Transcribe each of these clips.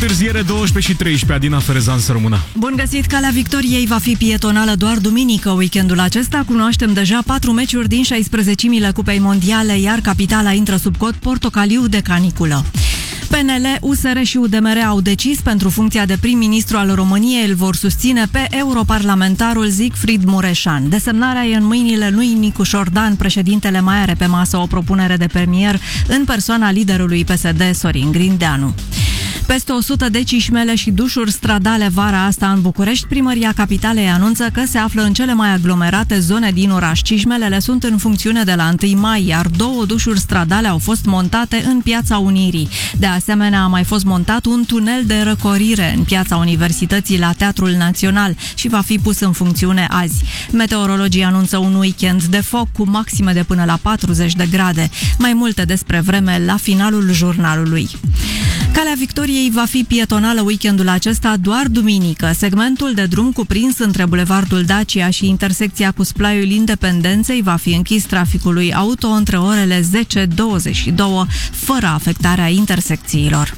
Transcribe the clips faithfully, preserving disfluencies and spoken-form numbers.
întârziere, douăsprezece și treisprezece. Adina Ferezan să rămână. Bun găsit! Calea Victoriei va fi pietonală doar duminică. Weekendul acesta cunoaștem deja patru meciuri din șaisprezecimile Cupei Mondiale, iar capitala intră sub cod portocaliu de caniculă. P N L, U S R și U D M R au decis pentru funcția de prim-ministru al României îl vor susține pe europarlamentarul Siegfried Mureșan. Desemnarea e în mâinile lui Nicu Șordan. Președintele mai are pe masă o propunere de premier în persoana liderului P S D, Sorin Grindeanu. Peste o sută de cișmele și dușuri stradale vara asta în București. Primăria Capitalei anunță că se află în cele mai aglomerate zone din oraș. Cișmelele sunt în funcțiune de la întâi mai, iar două dușuri stradale au fost montate în Piața Unirii. De asemenea, a mai fost montat un tunel de răcorire în Piața Universității la Teatrul Național și va fi pus în funcțiune azi. Meteorologii anunță un weekend de foc cu maxime de până la patruzeci de grade. Mai multe despre vreme la finalul jurnalului. Calea Victoriei va fi pietonală weekendul acesta doar duminică. Segmentul de drum cuprins între Bulevardul Dacia și intersecția cu Splaiul Independenței va fi închis traficului auto între orele zece douăzeci și două, fără afectarea intersecțiilor.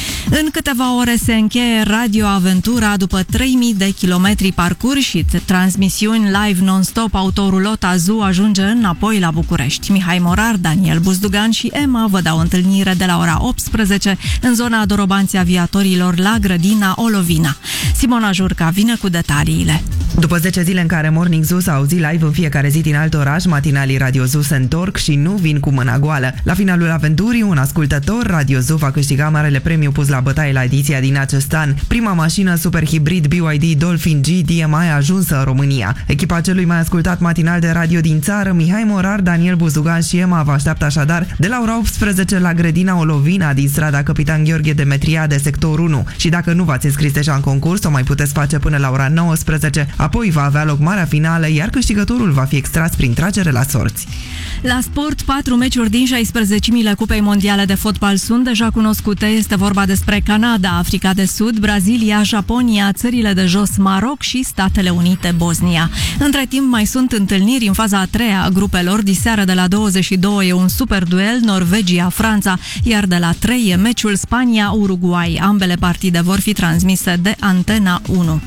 În câteva ore se încheie Radio Aventura. După trei mii de kilometri parcurs și transmisiuni live non-stop, autorulot Azu ajunge înapoi la București. Mihai Morar, Daniel Buzdugan și Emma vă dau întâlnire de la ora optsprezece în zona Dorobanții Aviatorilor la Grădina Olovina. Simona Jurca vine cu detaliile. După zece zile în care Morning Zoo s-a auzit live în fiecare zi din alt oraș, matinalii Radio Zoo se întorc și nu vin cu mâna goală. La finalul aventurii, un ascultător Radio Zoo va câștiga marele premiu pus la bătaie la ediția din acest an. Prima mașină super hibrid B Y D Dolphin G D M I a ajunsă în România. Echipa celui mai ascultat matinal de radio din țară, Mihai Morar, Daniel Buzdugan și Emma vă așteaptă așadar de la ora optsprezece la Grădina Olovina din strada Capitan Gheorghe Demetriade, sector unu. Și dacă nu v-ați înscris deja în concurs, o mai puteți face până la ora nouăsprezece. Apoi va avea loc marea finală, iar câștigătorul va fi extras prin tragere la sorți. La sport, patru meciuri din șaisprezecimile Cupei Mondiale de fotbal sunt deja cunoscute. Este vorba despre Canada, Africa de Sud, Brazilia, Japonia, țările de jos, Maroc și Statele Unite, Bosnia. Între timp mai sunt întâlniri în faza a treia a grupelor. Diseară de la douăzeci și două e un super duel, Norvegia-Franța, iar de la trei e meciul Spania-Uruguay. Ambele partide vor fi transmise de Antena unu.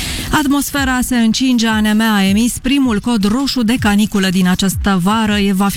Atmosfera se încinge. A N M a emis primul cod roșu de caniculă din această vară. Va fi